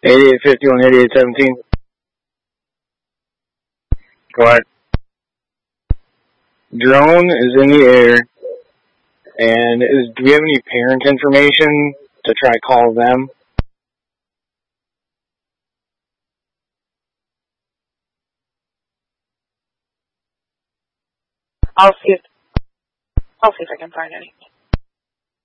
8851, 8817. Go ahead. Drone is in the air, and do we have any parent information to try to call them? I'll see if I can find any.